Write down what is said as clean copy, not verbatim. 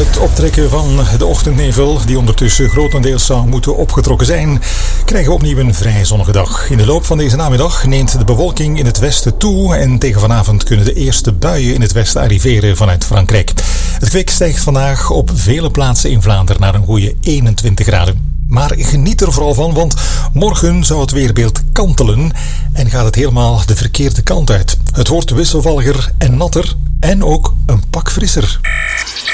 het optrekken van de ochtendnevel, die ondertussen grotendeels zou moeten opgetrokken zijn, krijgen we opnieuw een vrij zonnige dag. In de loop van deze namiddag neemt de bewolking in het westen toe en tegen vanavond kunnen de eerste buien in het westen arriveren vanuit Frankrijk. Het kwik stijgt vandaag op vele plaatsen in Vlaanderen naar een goede 21 graden. Maar geniet er vooral van, want morgen zou het weerbeeld kantelen en gaat het helemaal de verkeerde kant uit. Het wordt wisselvalliger en natter en ook een pak frisser.